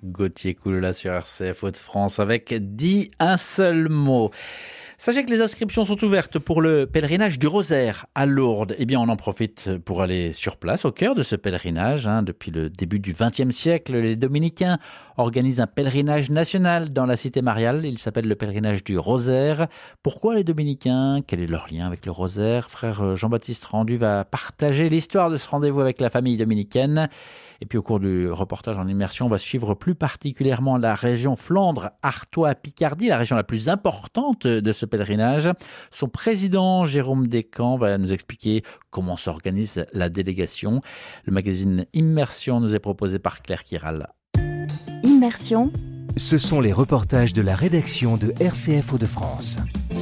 Gauthier Coulela sur RCF Hauts-de-France avec dit un seul mot. Sachez que les inscriptions sont ouvertes pour le pèlerinage du Rosaire à Lourdes. Eh bien, on en profite pour aller sur place, au cœur de ce pèlerinage. Depuis le début du XXe siècle, les dominicains organisent un pèlerinage national dans la cité mariale. Il s'appelle le pèlerinage du Rosaire. Pourquoi les dominicains? Quel est leur lien avec le Rosaire? Frère Jean-Baptiste Rendu va partager l'histoire de ce rendez-vous avec la famille dominicaine. Et puis au cours du reportage en immersion, on va suivre plus particulièrement la région Flandre-Artois-Picardie, la région la plus importante de ce pèlerinage. Son président, Jérôme Descamps, va nous expliquer comment s'organise la délégation. Le magazine Immersion nous est proposé par Claire Kiral. Immersion. Ce sont les reportages de la rédaction de RCF Hauts-de-France.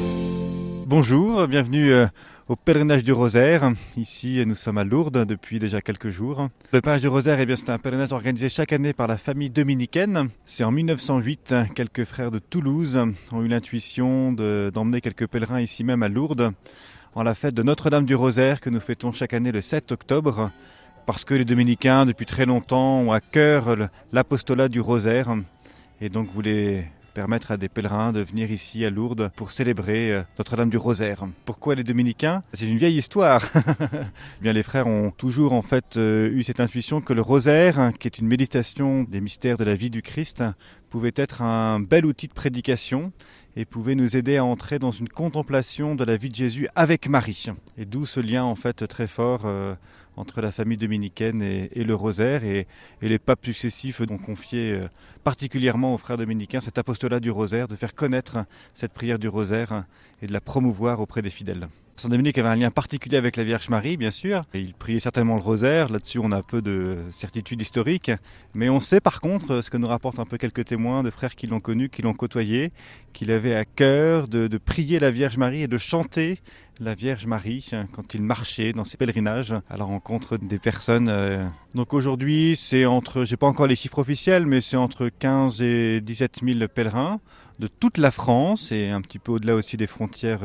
Bonjour, bienvenue au pèlerinage du Rosaire. Ici, nous sommes à Lourdes depuis déjà quelques jours. Le pèlerinage du Rosaire, c'est un pèlerinage organisé chaque année par la famille dominicaine. C'est en 1908, quelques frères de Toulouse ont eu l'intuition d'emmener quelques pèlerins ici même à Lourdes en la fête de Notre-Dame du Rosaire que nous fêtons chaque année le 7 octobre parce que les dominicains, depuis très longtemps, ont à cœur l'apostolat du Rosaire et donc voulaient permettre à des pèlerins de venir ici à Lourdes pour célébrer Notre-Dame du Rosaire. Pourquoi les dominicains? C'est une vieille histoire. Bien, les frères ont toujours eu cette intuition que le Rosaire, qui est une méditation des mystères de la vie du Christ, pouvait être un bel outil de prédication et pouvait nous aider à entrer dans une contemplation de la vie de Jésus avec Marie. Et d'où ce lien très fort entre la famille dominicaine et le Rosaire. Et les papes successifs ont confié particulièrement aux frères dominicains cet apostolat du Rosaire, de faire connaître cette prière du Rosaire et de la promouvoir auprès des fidèles. Saint Dominique avait un lien particulier avec la Vierge Marie, bien sûr. Et il priait certainement le Rosaire. Là-dessus, on a un peu de certitude historique. Mais on sait par contre, ce que nous rapportent un peu quelques témoins de frères qui l'ont connu, qui l'ont côtoyé, qu'il avait à cœur de prier la Vierge Marie et de chanter la Vierge Marie quand il marchait dans ses pèlerinages à la rencontre des personnes. Donc aujourd'hui, j'ai pas encore les chiffres officiels, mais c'est entre 15 et 17 000 pèlerins de toute la France et un petit peu au-delà aussi des frontières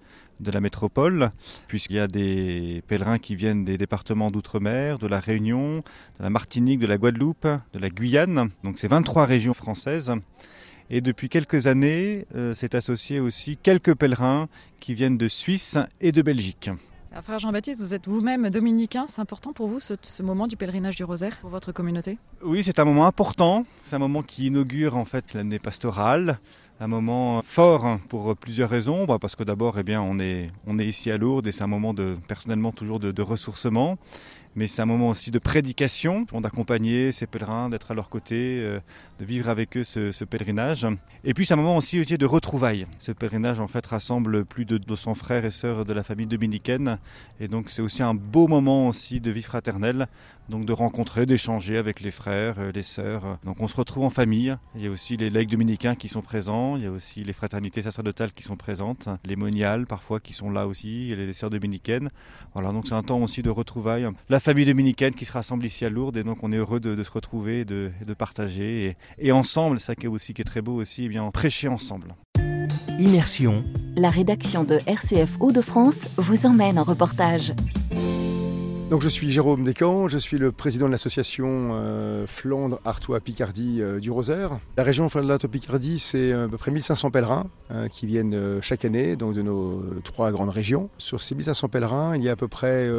de la métropole, puisqu'il y a des pèlerins qui viennent des départements d'outre-mer, de la Réunion, de la Martinique, de la Guadeloupe, de la Guyane. Donc c'est 23 régions françaises. Et depuis quelques années, c'est associé aussi quelques pèlerins qui viennent de Suisse et de Belgique. Alors, frère Jean-Baptiste, vous êtes vous-même dominicain. C'est important pour vous ce moment du pèlerinage du Rosaire pour votre communauté? Oui, c'est un moment important. C'est un moment qui inaugure en fait l'année pastorale. Un moment fort pour plusieurs raisons. Parce que d'abord, on est ici à Lourdes et c'est un moment personnellement toujours de ressourcement. Mais c'est un moment aussi de prédication, d'accompagner ces pèlerins, d'être à leur côté, de vivre avec eux ce pèlerinage. Et puis c'est un moment aussi de retrouvailles. Ce pèlerinage en fait rassemble plus de 200 frères et sœurs de la famille dominicaine. Et donc c'est aussi un beau moment aussi de vie fraternelle, donc de rencontrer, d'échanger avec les frères, les sœurs. Donc on se retrouve en famille. Il y a aussi les laïcs dominicains qui sont présents. Il y a aussi les fraternités sacerdotales qui sont présentes. Les moniales parfois qui sont là aussi, et les sœurs dominicaines. Voilà, donc c'est un temps aussi de retrouvailles. La famille dominicaine qui se rassemble ici à Lourdes et donc on est heureux de se retrouver et de partager et ensemble, ça qui est très beau aussi, prêcher ensemble. Immersion. La rédaction de RCF Hauts-de-France vous emmène en reportage. Donc je suis Jérôme Descamps, je suis le président de l'association Flandre-Artois-Picardie du Rosaire. La région Flandre-Artois-Picardie, c'est à peu près 1500 pèlerins qui viennent chaque année, donc de nos 3 grandes régions. Sur ces 1500 pèlerins, il y a à peu près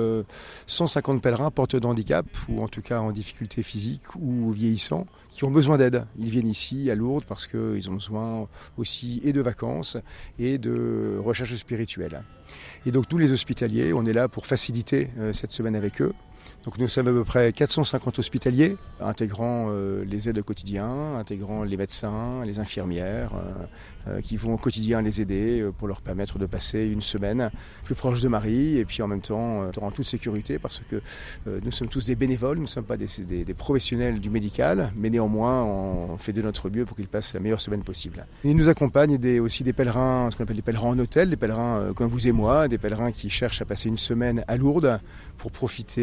150 pèlerins porteurs de handicap, ou en tout cas en difficulté physique ou vieillissants, qui ont besoin d'aide. Ils viennent ici à Lourdes parce qu'ils ont besoin aussi et de vacances et de recherche spirituelle. Et donc nous les hospitaliers, on est là pour faciliter cette semaine avec eux. Donc nous sommes à peu près 450 hospitaliers, intégrant les aides au quotidien, intégrant les médecins, les infirmières, qui vont au quotidien les aider pour leur permettre de passer une semaine plus proche de Marie et puis en même temps en toute sécurité parce que nous sommes tous des bénévoles, nous ne sommes pas des professionnels du médical, mais néanmoins on fait de notre mieux pour qu'ils passent la meilleure semaine possible. Ils nous accompagnent aussi des pèlerins, ce qu'on appelle les pèlerins en hôtel, des pèlerins comme vous et moi, des pèlerins qui cherchent à passer une semaine à Lourdes pour profiter des célébrations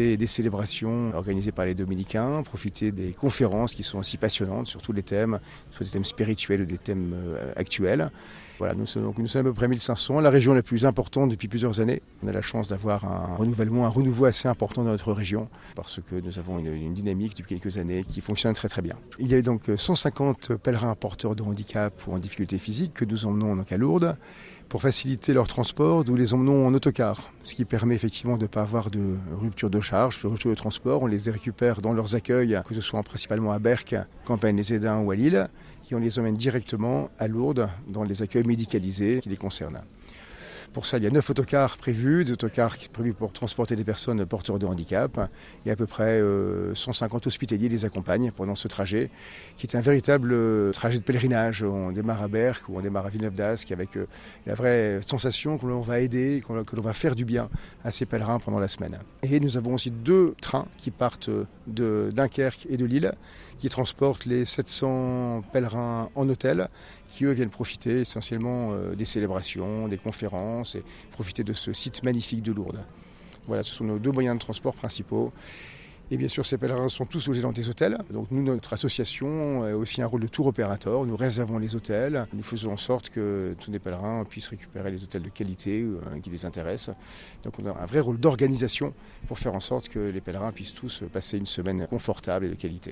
célébrations organisées par les dominicains, profiter des conférences qui sont aussi passionnantes sur tous les thèmes, soit des thèmes spirituels ou des thèmes actuels. Voilà, nous sommes à peu près 1500, la région la plus importante depuis plusieurs années. On a la chance d'avoir un renouveau assez important dans notre région parce que nous avons une dynamique depuis quelques années qui fonctionne très très bien. Il y a donc 150 pèlerins porteurs de handicap ou en difficulté physique que nous emmenons donc à Lourdes pour faciliter leur transport. Nous les emmenons en autocar, ce qui permet effectivement de ne pas avoir de rupture de charge, de rupture de transport. On les récupère dans leurs accueils, que ce soit principalement à Berck, Campagne-les-Édins ou à Lille, et on les emmène directement à Lourdes dans les accueils médicalisés qui les concernent. Pour ça, il y a 9 autocars prévus, des autocars prévus pour transporter des personnes porteurs de handicap. Il y a à peu près 150 hospitaliers les accompagnent pendant ce trajet, qui est un véritable trajet de pèlerinage. On démarre à Berck ou on démarre à Villeneuve-d'Ascq avec la vraie sensation que l'on va aider, que l'on va faire du bien à ces pèlerins pendant la semaine. Et nous avons aussi 2 trains qui partent de Dunkerque et de Lille, qui transportent les 700 pèlerins en hôtel, qui eux viennent profiter essentiellement des célébrations, des conférences et profiter de ce site magnifique de Lourdes. Voilà, ce sont nos 2 moyens de transport principaux. Et bien sûr, ces pèlerins sont tous logés dans des hôtels. Donc nous, notre association a aussi un rôle de tour opérateur. Nous réservons les hôtels. Nous faisons en sorte que tous les pèlerins puissent récupérer les hôtels de qualité qui les intéressent. Donc on a un vrai rôle d'organisation pour faire en sorte que les pèlerins puissent tous passer une semaine confortable et de qualité.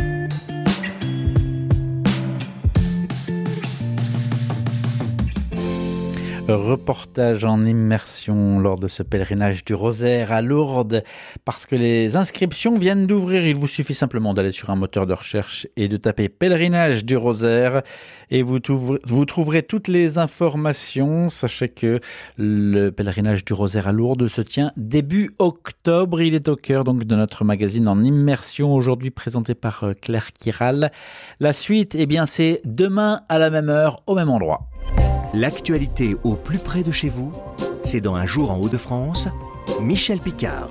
Reportage en immersion lors de ce pèlerinage du Rosaire à Lourdes, parce que les inscriptions viennent d'ouvrir. Il vous suffit simplement d'aller sur un moteur de recherche et de taper pèlerinage du Rosaire et vous trouverez toutes les informations. Sachez que le pèlerinage du Rosaire à Lourdes se tient début octobre. Il est au cœur donc de notre magazine en immersion, aujourd'hui présenté par Claire Kiral. La suite, c'est demain à la même heure, au même endroit. L'actualité au plus près de chez vous, c'est dans Un jour en Hauts-de-France, Michel Picard.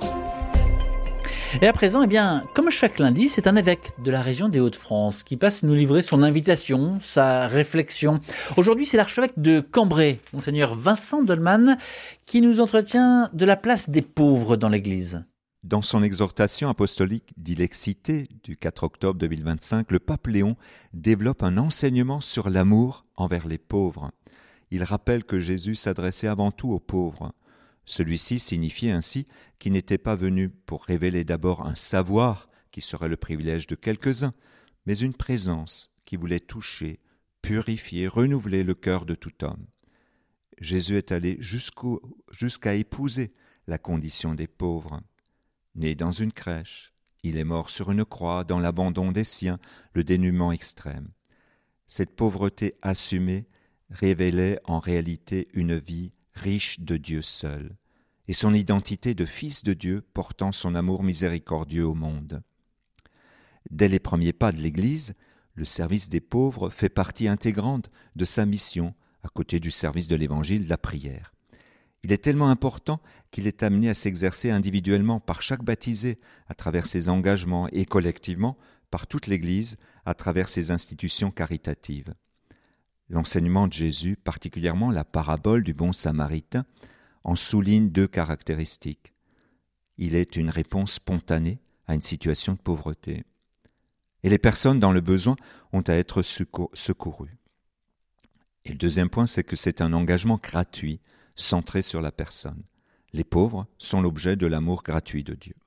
Et à présent, comme chaque lundi, c'est un évêque de la région des Hauts-de-France qui passe nous livrer son invitation, sa réflexion. Aujourd'hui, c'est l'archevêque de Cambrai, Monseigneur Vincent Dolman, qui nous entretient de la place des pauvres dans l'Église. Dans son exhortation apostolique d'Ilexité du 4 octobre 2025, le pape Léon développe un enseignement sur l'amour envers les pauvres. Il rappelle que Jésus s'adressait avant tout aux pauvres. Celui-ci signifiait ainsi qu'il n'était pas venu pour révéler d'abord un savoir qui serait le privilège de quelques-uns, mais une présence qui voulait toucher, purifier, renouveler le cœur de tout homme. Jésus est allé jusqu'à épouser la condition des pauvres. Né dans une crèche, il est mort sur une croix dans l'abandon des siens, le dénuement extrême. Cette pauvreté assumée révélait en réalité une vie riche de Dieu seul, et son identité de fils de Dieu portant son amour miséricordieux au monde. Dès les premiers pas de l'Église, le service des pauvres fait partie intégrante de sa mission, à côté du service de l'Évangile, la prière. Il est tellement important qu'il est amené à s'exercer individuellement par chaque baptisé, à travers ses engagements, et collectivement par toute l'Église, à travers ses institutions caritatives. L'enseignement de Jésus, particulièrement la parabole du bon samaritain, en souligne 2 caractéristiques. Il est une réponse spontanée à une situation de pauvreté. Et les personnes dans le besoin ont à être secourues. Et le deuxième point, c'est que c'est un engagement gratuit, centré sur la personne. Les pauvres sont l'objet de l'amour gratuit de Dieu.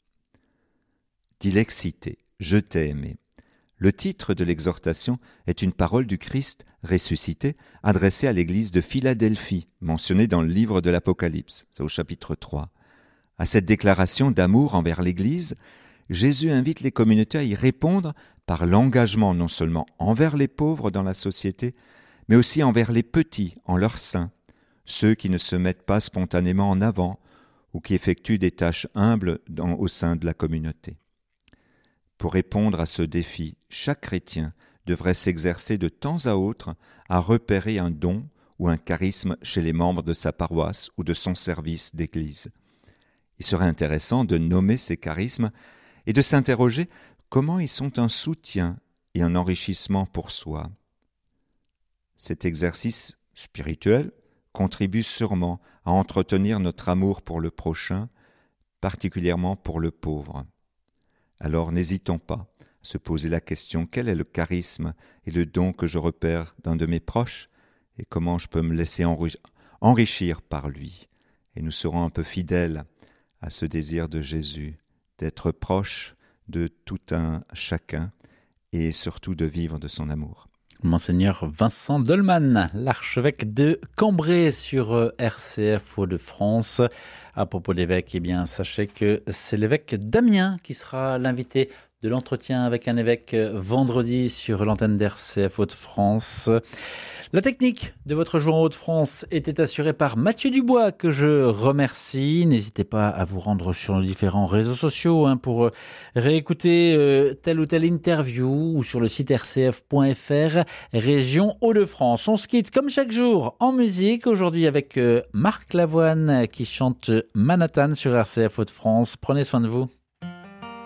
D'Ilexité, je t'ai aimé. Le titre de l'exhortation est une parole du Christ ressuscité adressée à l'église de Philadelphie, mentionnée dans le livre de l'Apocalypse, c'est au chapitre 3. À cette déclaration d'amour envers l'église, Jésus invite les communautés à y répondre par l'engagement non seulement envers les pauvres dans la société, mais aussi envers les petits en leur sein, ceux qui ne se mettent pas spontanément en avant ou qui effectuent des tâches humbles au sein de la communauté. Pour répondre à ce défi, chaque chrétien devrait s'exercer de temps à autre à repérer un don ou un charisme chez les membres de sa paroisse ou de son service d'église. Il serait intéressant de nommer ces charismes et de s'interroger comment ils sont un soutien et un enrichissement pour soi. Cet exercice spirituel contribue sûrement à entretenir notre amour pour le prochain, particulièrement pour le pauvre. Alors n'hésitons pas à se poser la question: quel est le charisme et le don que je repère d'un de mes proches et comment je peux me laisser enrichir par lui? Et nous serons un peu fidèles à ce désir de Jésus, d'être proche de tout un chacun et surtout de vivre de son amour. Monseigneur Vincent Dolman, l'archevêque de Cambrai sur RCF Hauts-de-France. À propos d'évêque, eh bien, sachez que c'est l'évêque d'Amiens qui sera l'invité de l'entretien avec un évêque vendredi sur l'antenne d'RCF Hauts-de-France. La technique de votre jour en Hauts-de-France était assurée par Mathieu Dubois, que je remercie. N'hésitez pas à vous rendre sur nos différents réseaux sociaux pour réécouter telle ou telle interview ou sur le site rcf.fr, région Hauts-de-France. On se quitte comme chaque jour en musique, aujourd'hui avec Marc Lavoine qui chante Manhattan sur RCF Hauts-de-France. Prenez soin de vous.